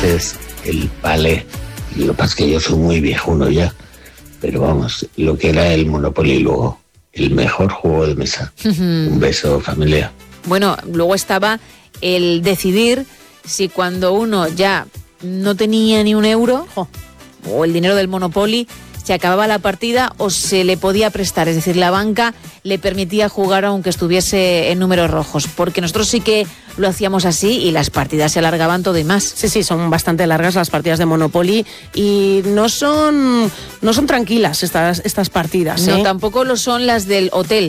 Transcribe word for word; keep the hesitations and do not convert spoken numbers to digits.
entonces el palé, lo que pasa es que yo soy muy viejuno ya, pero vamos, lo que era el Monopoly luego, el mejor juego de mesa. Un beso, familia. Bueno, luego estaba el decidir si cuando uno ya no tenía ni un euro, jo, o el dinero del Monopoly, se acababa la partida o se le podía prestar, es decir, la banca le permitía jugar aunque estuviese en números rojos, porque nosotros sí que lo hacíamos así y las partidas se alargaban todo y más. Sí, sí, son bastante largas las partidas de Monopoly y no son, no son tranquilas estas, estas partidas. No, ¿eh? tampoco lo son las del hotel.